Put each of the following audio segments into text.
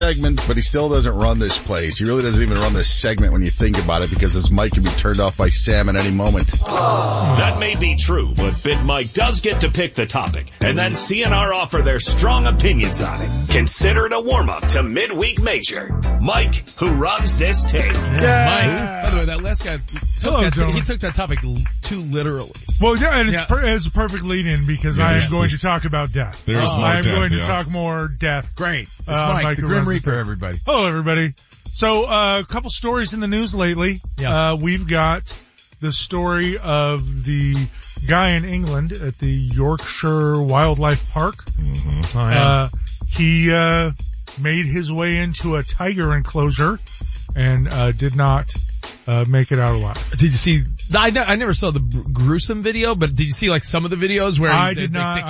segment, but he still doesn't run this place. He really doesn't even run this segment when you think about it, because his mic can be turned off by Sam at any moment. That may be true, but Big Mike does get to pick the topic, and then CNR offer their strong opinions on it. Consider it a warm-up to Midweek Major. Mike, who runs this tape. Mike, by the way, that last guy he took that topic too literally. Well, yeah, and it's a perfect lead-in, because I am going to talk about death. I am going to talk more death. Great. It's Mike, the Grim Reaper, everybody. Hello, everybody. So, a couple stories in the news lately. Yeah. We've got the story of the guy in England at the Yorkshire Wildlife Park. Mm-hmm. Oh, yeah. He made his way into a tiger enclosure and did not make it out alive. Did you see? I never saw the gruesome video, but did you see like some of the videos where I didn't want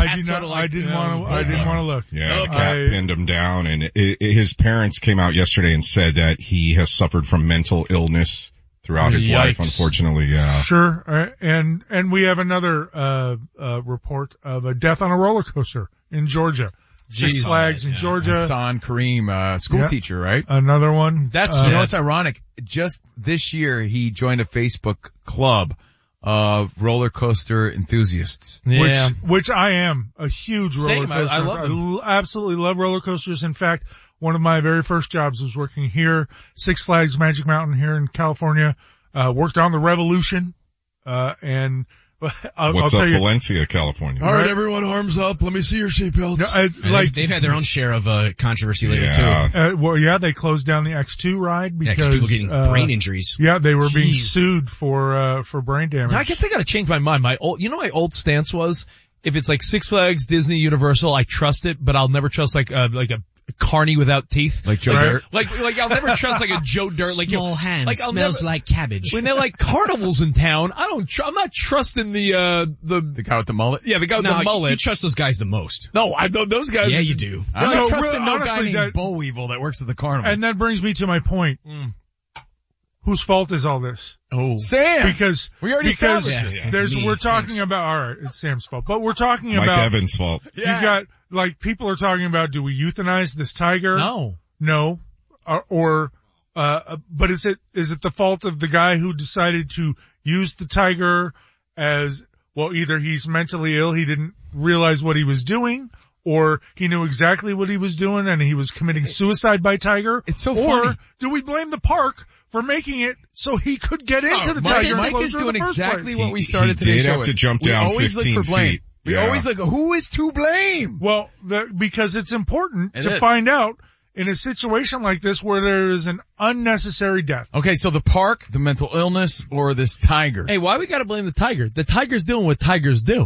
to look. Yeah, the cat pinned him down, and his parents came out yesterday and said that he has suffered from mental illness throughout his life, unfortunately. Yeah. Sure. And we have another report of a death on a roller coaster in Georgia. Six Flags in Georgia. Hassan Kareem, school teacher, right? Another one. That's, it's ironic. Just this year, he joined a Facebook club of roller coaster enthusiasts. Yeah. Which I am a huge roller coaster. I love them. I absolutely love roller coasters. In fact, one of my very first jobs was working here, Six Flags Magic Mountain here in California. Worked on the Revolution, and What's up, Valencia, California? All right, everyone, arms up. Let me see your seatbelts. They've had their own share of controversy lately too. They closed down the X2 ride because people getting brain injuries. Yeah, they were being sued for brain damage. I guess I got to change my mind. My old stance was, if it's like Six Flags, Disney, Universal, I trust it, but I'll never trust like a carny without teeth. Like Joe Dirt. Like I'll never trust like a Joe Dirt. Like small hands, smells like cabbage. When they're like carnivals in town, I'm not trusting the guy with the mullet. Yeah, the guy with the mullet. You trust those guys the most. No, I know those guys. Yeah, you do. I'm not trusting no guy named Bo Weevil that works at the carnival. And that brings me to my point. Whose fault is all this? Oh, Sam. Because we already established this. We're talking about, all right, it's Sam's fault, but we're talking Mike about Evans' fault. Yeah. You got, like, people are talking about, do we euthanize this tiger? No. But is it the fault of the guy who decided to use the tiger as, well, either he's mentally ill, he didn't realize what he was doing, or he knew exactly what he was doing and he was committing suicide by tiger? It's so funny. Or do we blame the park for making it so he could get into the tiger Mike is doing exactly what we started today. He did have to jump down 15 feet. We always look, who is to blame? Well, because it's important to find out in a situation like this where there is an unnecessary death. Okay, so the park, the mental illness, or this tiger? Hey, why we gotta blame the tiger? The tiger's doing what tigers do.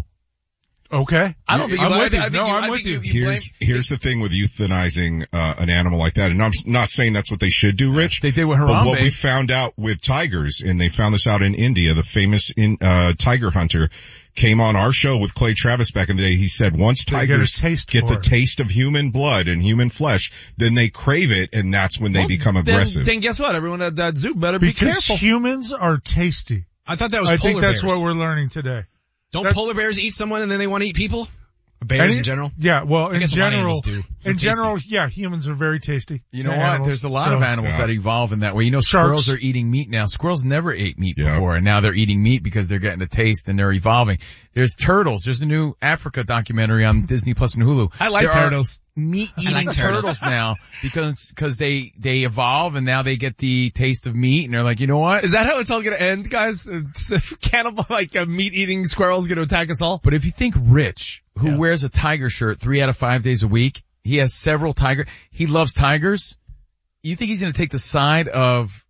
Okay. I don't think I'm with you. I'm with you. Here's the thing with euthanizing an animal like that, and I'm not saying that's what they should do, Rich. They did with Harambe. But what we found out with tigers, and they found this out in India, the famous tiger hunter came on our show with Clay Travis back in the day. He said once tigers get the taste of human blood and human flesh, then they crave it, and that's when they become aggressive. Then guess what? Everyone at that zoo better be careful. Because humans are tasty. I thought that was I polar think that's bears. what we're learning today. Don't polar bears eat someone and then they want to eat people? Bears in general? Yeah, well, in general, tasty. yeah, humans are very tasty. You know what? There's a lot of animals that evolve in that way. You know, squirrels are eating meat now. Squirrels never ate meat before, and now they're eating meat because they're getting the taste and they're evolving. There's turtles. There's a new Africa documentary on Disney Plus and Hulu. I like turtles. Meat-eating turtles now because they evolve and now they get the taste of meat and they're like, you know what? Is that how it's all gonna end, guys? Cannibal, meat-eating squirrels gonna attack us all? But if you think Rich, who wears a tiger shirt 3 out of 5 days a week, he has several he loves tigers. You think he's gonna take the side of,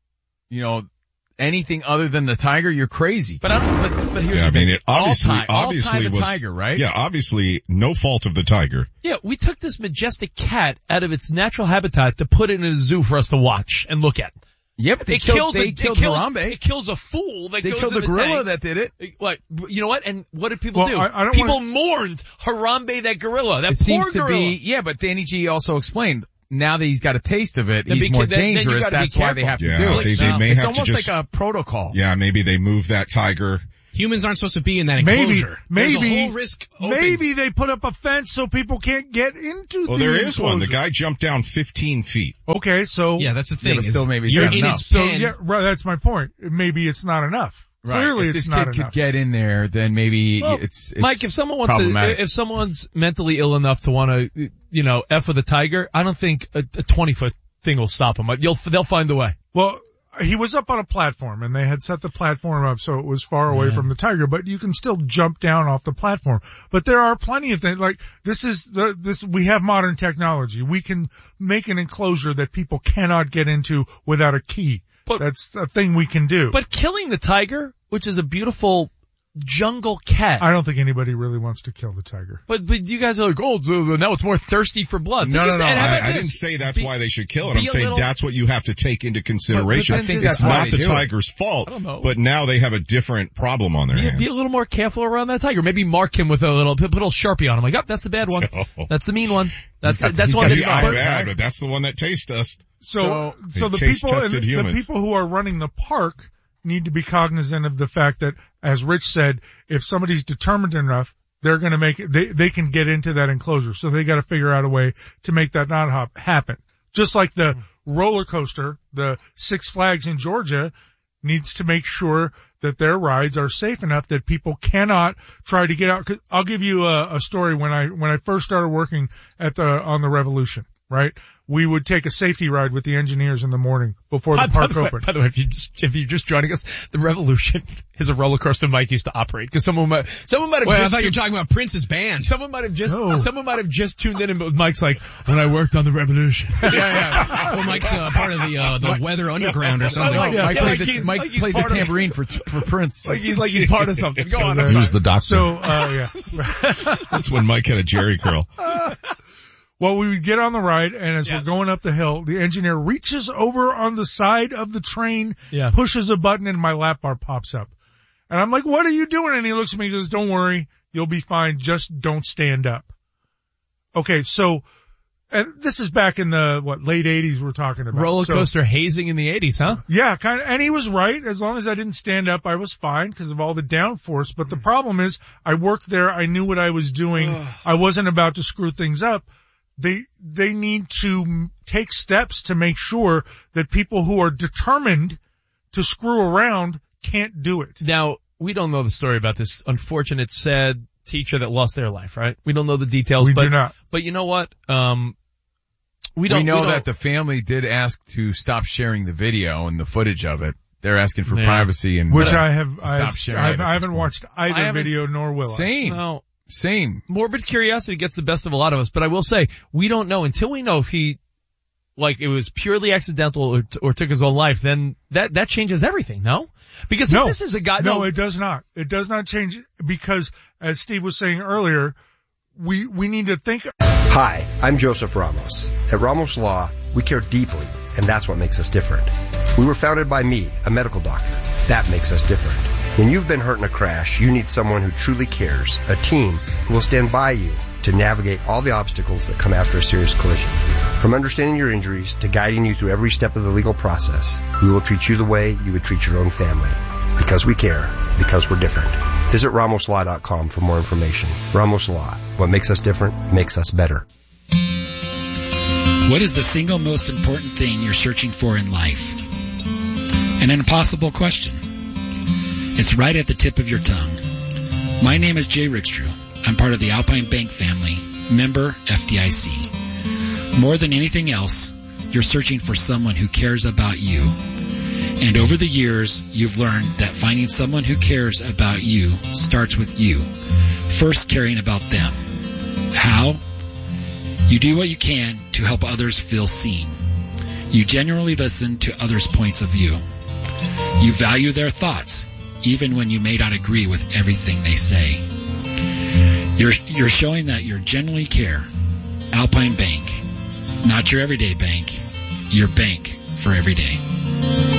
anything other than the tiger? You're crazy. But here's the thing. It obviously was tiger, right? Yeah, obviously no fault of the tiger. Yeah, we took this majestic cat out of its natural habitat to put it in a zoo for us to watch and look at. Yeah, but they killed Harambe. It kills a fool that goes in killed the gorilla tank. that did it. Like, you know what? And what did people do? I don't people mourned Harambe, that gorilla, that poor gorilla. But Danny G also explained, now that he's got a taste of it, he's more dangerous. That's why they have to do it. They may it's have almost to just, like a protocol. Yeah, maybe they move that tiger Humans aren't supposed to be in that enclosure. There's a whole risk open. Maybe they put up a fence so people can't get into Well, there is one. The guy jumped down 15 feet. Okay, so. Yeah, that's the thing. Yeah, but still maybe it's you're not in enough. its pen. So, yeah, right, that's my point. Maybe it's not enough. Right. Clearly if it's this not kid enough. could get in there, then maybe it's Mike, if someone wants problematic. if someone's mentally ill enough to want to, F with a tiger, I don't think a 20-foot thing will stop them. They'll find a way. Well, he was up on a platform and they had set the platform up so it was far away from the tiger, but you can still jump down off the platform. But there are plenty of things like we have modern technology. We can make an enclosure that people cannot get into without a key. But that's a thing we can do. But killing the tiger, which is a beautiful jungle cat. I don't think anybody really wants to kill the tiger. But you guys are like, now it's more thirsty for blood. No. I didn't say that's why they should kill it. I'm saying that's what you have to take into consideration. But I think that's it's why not they the do it. tiger's fault, I don't know. but now they have a different problem on their hands. Be a little more careful around that tiger. Maybe mark him with put a little Sharpie on him. Like, that's the bad one. That's the mean one. That's one He's that's bad, but that's the one that tastes us. So the people who are running the park need to be cognizant of the fact that, as Rich said, if somebody's determined enough, they're going to make it, they can get into that enclosure. So they got to figure out a way to make that not happen. Just like the roller coaster, the Six Flags in Georgia needs to make sure that their rides are safe enough that people cannot try to get out. 'Cause I'll give you a story. When I first started working on the Revolution, right? We would take a safety ride with the engineers in the morning before the park opened. By the way, if you're just joining us, the Revolution is a roller coaster Mike used to operate because someone might have. Well, I thought you were talking about Prince's band. Someone might have just tuned in, and Mike's like, when I worked on the Revolution. Yeah. Well, Mike's part of the Weather Underground or something. Mike played the tambourine for Prince. He's part of something. Go on. He was the doctor. So, yeah. That's when Mike had a jerry curl. Well, we would get on the ride, and as we're going up the hill, the engineer reaches over on the side of the train, pushes a button, and my lap bar pops up. And I'm like, what are you doing? And he looks at me and goes, don't worry, you'll be fine, just don't stand up. Okay, so, and this is back in the, late 80s we're talking about. Roller coaster hazing in the 80s, huh? Yeah, kind of, and he was right. As long as I didn't stand up, I was fine because of all the downforce. But the problem is, I worked there, I knew what I was doing, I wasn't about to screw things up. They need to take steps to make sure that people who are determined to screw around can't do it. Now, we don't know the story about this unfortunate, sad teacher that lost their life, right? We don't know the details. We do not. But you know what? We know that the family did ask to stop sharing the video and the footage of it. They're asking for privacy and which I haven't watched either video, nor will I. Same. Morbid curiosity gets the best of a lot of us, but I will say, we don't know until we know if he, it was purely accidental or took his own life, then that changes everything, no? Because if this is a guy, No, it does not. It does not change because, as Steve was saying earlier, we need to think. Hi, I'm Joseph Ramos. At Ramos Law, we care deeply, and that's what makes us different. We were founded by me, a medical doctor. That makes us different. When you've been hurt in a crash, you need someone who truly cares, a team who will stand by you to navigate all the obstacles that come after a serious collision. From understanding your injuries to guiding you through every step of the legal process, we will treat you the way you would treat your own family. Because we care, because we're different. Visit RamosLaw.com for more information. Ramos Law. What makes us different makes us better. What is the single most important thing you're searching for in life? An impossible question. It's right at the tip of your tongue. My name is Jay Rickstrew. I'm part of the Alpine Bank family, member FDIC. More than anything else, you're searching for someone who cares about you. And over the years, you've learned that finding someone who cares about you starts with you, first caring about them. How? You do what you can to help others feel seen. You genuinely listen to others' points of view. You value their thoughts, even when you may not agree with everything they say. You're showing that you genuinely care. Alpine Bank. Not your everyday bank. Your bank for every day.